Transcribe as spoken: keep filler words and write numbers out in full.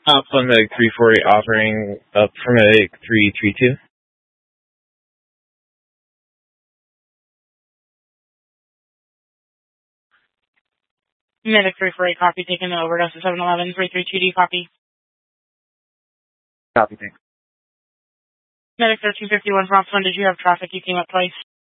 Alpha Medic three forty offering up for Medic three three two. Medic three forty, copy, taking the overdose to seven eleven, three three two D, copy. Copy, thanks. Medic thirteen fifty-one, Prompt one, did you have traffic? You came up twice.